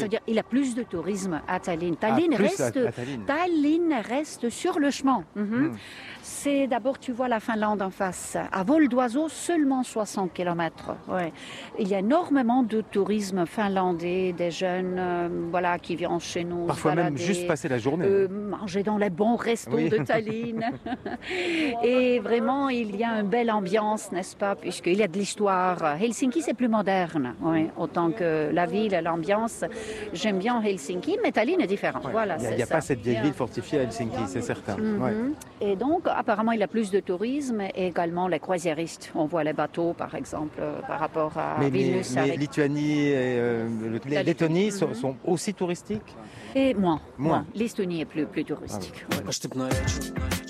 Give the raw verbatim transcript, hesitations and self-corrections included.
C'est-à-dire il y a plus de tourisme à Tallinn. Tallinn, ah, plus reste, à, à Tallinn. Tallinn reste sur le chemin. Mm-hmm. Mm. C'est d'abord, tu vois la Finlande en face. À vol d'oiseau, seulement soixante kilomètres. Ouais. Il y a énormément de tourisme finlandais, des jeunes euh, voilà, qui viennent chez nous. Parfois même juste passer la journée. Euh, manger dans les bons restos oui. de Tallinn. Et vraiment, il y a une belle ambiance, n'est-ce pas, puisqu'il y a de l'histoire. Helsinki, c'est plus moderne, oui, autant que la ville, l'ambiance. J'aime bien Helsinki, mais Tallinn est différent. Ouais. Voilà, il n'y a, a pas cette vieille ville fortifiée à Helsinki, c'est certain. Mm-hmm. Ouais. Et donc, apparemment, il y a plus de tourisme et également les croisiéristes. On voit les bateaux, par exemple, euh, par rapport à mais, Vilnius. Mais, mais avec... Lituanie et euh, le, Lettonie mm-hmm. sont, sont aussi touristiques? Et moins. moins. moins. L'Estonie est plus, plus touristique. Ah ouais. Ouais.